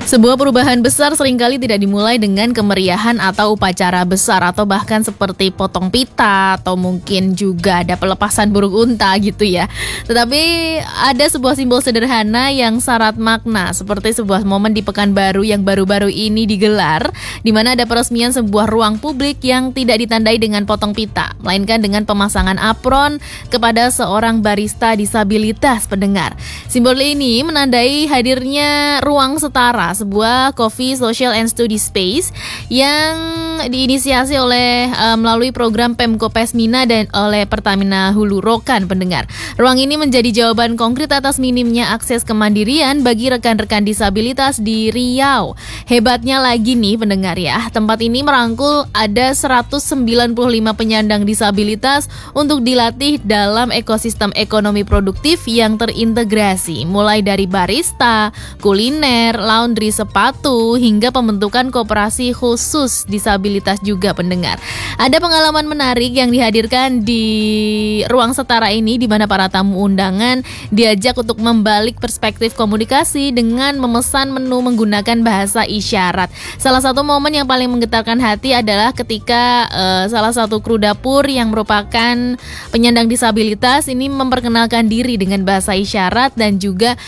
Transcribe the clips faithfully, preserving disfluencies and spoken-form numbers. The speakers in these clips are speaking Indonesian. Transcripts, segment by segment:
Sebuah perubahan besar seringkali tidak dimulai dengan kemeriahan atau upacara besar atau bahkan seperti potong pita atau mungkin juga ada pelepasan burung unta gitu ya. Tetapi ada sebuah simbol sederhana yang syarat makna seperti sebuah momen di Pekanbaru yang baru-baru ini digelar, di mana ada peresmian sebuah ruang publik yang tidak ditandai dengan potong pita, melainkan dengan pemasangan apron kepada seorang barista disabilitas pendengar. Simbol ini menandai hadirnya ruang setara, sebuah coffee social and study space yang diinisiasi oleh uh, melalui program Pemko Pesmina dan oleh Pertamina Hulu Rokan pendengar. Ruang ini menjadi jawaban konkret atas minimnya akses kemandirian bagi rekan-rekan disabilitas di Riau. Hebatnya lagi nih pendengar ya, tempat ini merangkul ada seratus sembilan puluh lima penyandang disabilitas untuk dilatih dalam ekosistem ekonomi produktif yang terintegrasi, mulai dari barista, kuliner, laundry sepatu, hingga pembentukan koperasi khusus disabilitas juga pendengar. Ada pengalaman menarik yang dihadirkan di ruang setara ini, di mana para tamu undangan diajak untuk membalik perspektif komunikasi dengan memesan menu menggunakan bahasa isyarat. Salah satu momen yang paling menggetarkan hati adalah ketika uh, salah satu kru dapur yang merupakan penyandang disabilitas ini memperkenalkan diri dengan bahasa isyarat dan juga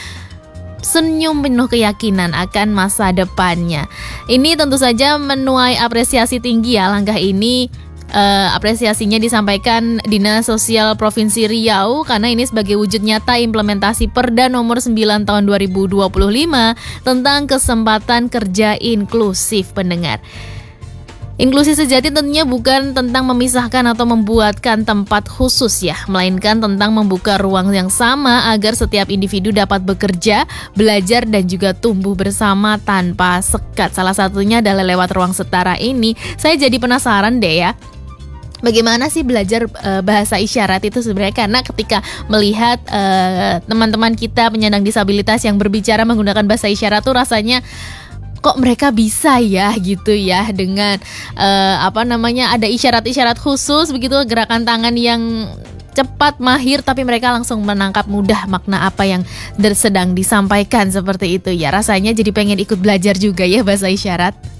senyum penuh keyakinan akan masa depannya. Ini tentu saja menuai apresiasi tinggi ya. Langkah ini uh, apresiasinya disampaikan Dinas Sosial Provinsi Riau karena ini sebagai wujud nyata implementasi Perda nomor sembilan tahun dua ribu dua puluh lima tentang kesempatan kerja inklusif pendengar. Inklusi sejati tentunya bukan tentang memisahkan atau membuatkan tempat khusus ya, melainkan tentang membuka ruang yang sama agar setiap individu dapat bekerja, belajar dan juga tumbuh bersama tanpa sekat. Salah satunya adalah lewat ruang setara ini. Saya jadi penasaran deh ya, bagaimana sih belajar e, bahasa isyarat itu sebenarnya, karena ketika melihat e, teman-teman kita penyandang disabilitas yang berbicara menggunakan bahasa isyarat tuh rasanya kok mereka bisa ya gitu ya, dengan uh, apa namanya ada isyarat-isyarat khusus begitu, gerakan tangan yang cepat, mahir, tapi mereka langsung menangkap mudah makna apa yang sedang disampaikan seperti itu ya. Rasanya jadi pengen ikut belajar juga ya bahasa isyarat.